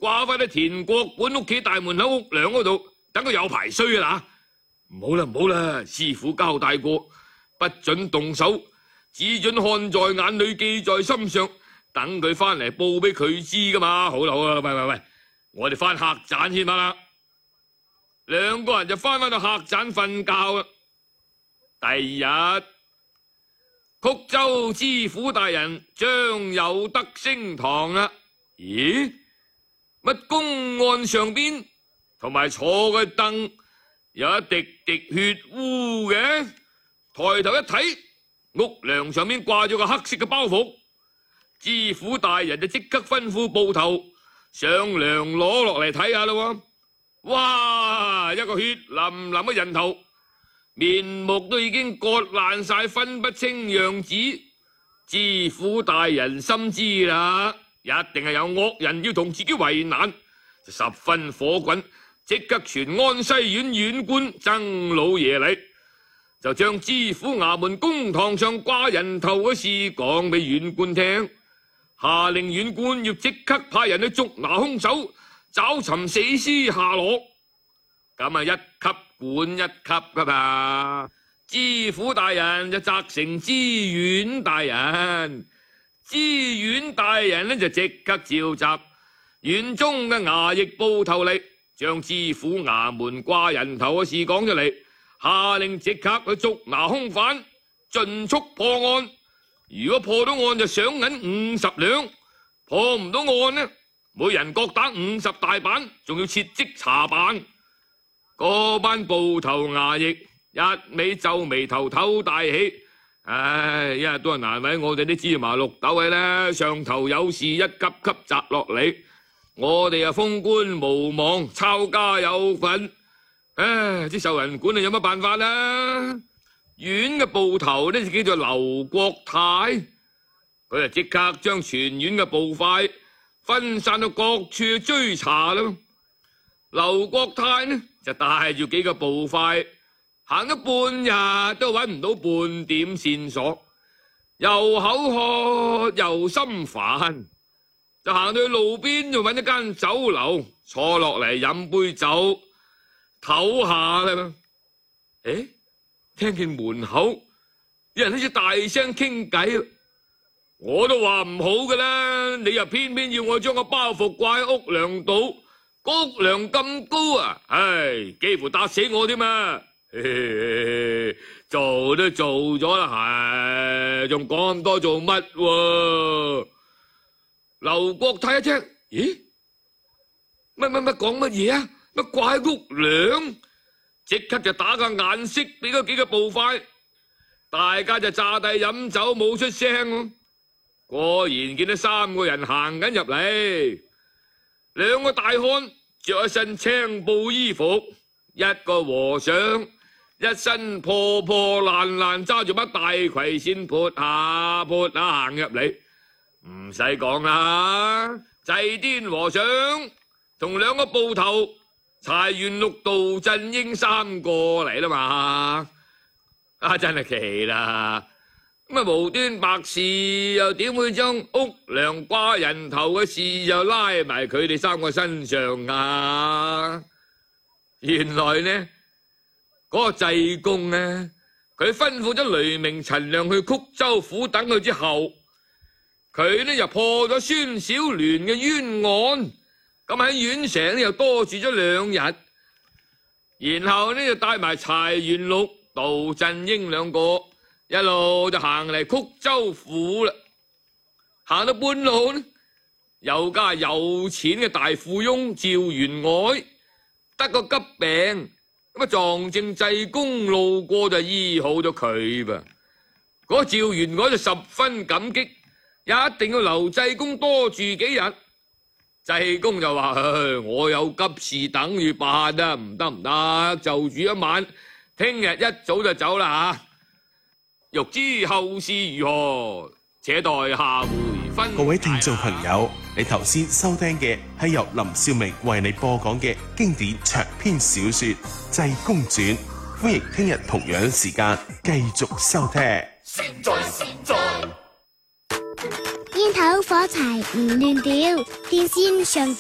掛翻喺田國本屋企大門口屋梁嗰度，等佢有排衰啊嗱！唔好啦唔好啦，師傅交代過，不准動手，只准看在眼裏，記在心上，等佢翻嚟報俾佢知噶嘛。好啦好啦，喂，我哋翻客棧先啦。兩個人就翻到客棧瞓覺啦。第二日，曲州知府大人將有德升堂啦。咦？乜公案上邊同埋坐嘅凳有一滴滴血污嘅？抬頭一睇，屋梁上面掛咗個黑色嘅包袱。知府大人就即刻吩咐捕頭上梁攞落嚟睇下咯。哇！一個血淋淋嘅人頭，面目都已經割爛晒，分不清樣子。知府大人心知啦，一定係有惡人要同自己為難，就十分火滾，即刻傳安西縣縣官曾老爺嚟，就將知府衙門公堂上掛人頭嘅事講俾縣官聽，下令縣官要即刻派人去捉拿兇手，找尋死屍下落。咁啊，一級管一級噶嘛。知府大人就責成知縣大人，知縣大人呢就即刻召集縣中嘅衙役捕頭嚟，將知府衙門掛人頭嘅事講出嚟，下令即刻去捉拿兇犯，盡速破案。如果破到案就賞銀50兩，破唔到案呢，每人各打50大板，仲要撤職查辦。嗰班捕頭衙役一味皺眉頭，唞大氣。唉，一日都係難為我哋啲芝麻綠豆嘅啦，上頭有事一級級摘落嚟，我哋啊封官無望，抄家有份。唉，啲受人管啊有乜辦法啦？縣嘅捕頭呢就叫做劉國泰，佢就即刻將全縣嘅捕快分散到各處去追查啦。劉國泰呢就帶住幾個捕快，行咗半日都揾唔到半點線索，又口渴又心煩，就行到去路邊就揾一間酒樓坐落嚟飲杯酒唞下啦。誒，聽見門口有人好似大聲傾偈，我都話唔好噶啦，你又偏偏要我將個包袱掛喺屋梁度，屋梁咁高啊，唉，幾乎打死我添啊！做都做咗啦，係仲講咁多做乜？劉國泰一聽，咦？乜講乜嘢啊？乜掛喺屋梁？即刻就打個眼色俾嗰幾個捕快，大家就詐低飲酒冇出聲。果然見到3個人行緊入嚟，2個大漢着一身青布衣服，一個和尚一身破破爛爛揸住把大葵扇潑下行入嚟。唔使講啦，濟癲和尚同2個捕頭柴元祿、杜振英3個嚟啦嘛。啊，真係奇啦！咁啊無端白事又點會將屋梁掛人頭嘅事又拉埋佢哋3個身上啊？原來呢嗰個濟公呢，佢吩咐咗雷鳴、陳亮去曲州府等佢之後，佢呢就破咗孫小鸞嘅冤案，咁喺縣城又多住咗2日，然後呢就帶埋柴元祿、杜振英2個一路就行嚟曲州府啦。行到半路呢，有家有錢嘅大富翁趙員外得個急病，咁啊撞正濟公路過就醫好咗佢噃。嗰趙員外就十分感激，一定要留濟公多住幾日。濟公就話：我有急事等住辦啊，唔得，就住一晚，聽日一早就走啦吓。欲知後事如何，且待下回分解。 各位聽眾朋友，你頭先收聽嘅係由林少明為你播講嘅經典長篇小說《濟公傳》，歡迎聽日同樣時間繼續收聽。 善在煙頭火柴唔亂掉，電線上